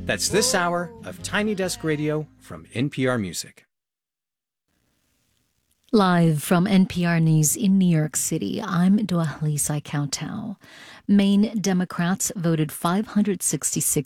That's this hour of Tiny Desk Radio from NPR Music. Live from NPR News in New York City, I'm Doahli Saikautau. Maine Democrats voted 566